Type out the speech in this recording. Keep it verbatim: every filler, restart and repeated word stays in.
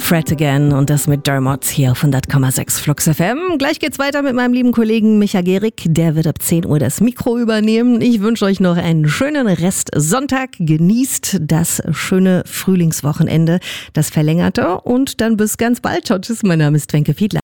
Fred Again und das mit Dermot hier auf hundert Komma sechs Flux F M. Gleich geht's weiter mit meinem lieben Kollegen Micha Gerig. Der wird ab zehn Uhr das Mikro übernehmen. Ich wünsche euch noch einen schönen Rest Sonntag. Genießt das schöne Frühlingswochenende, das verlängerte. Und dann bis ganz bald. Ciao, tschüss. Mein Name ist Wenke Fiedler.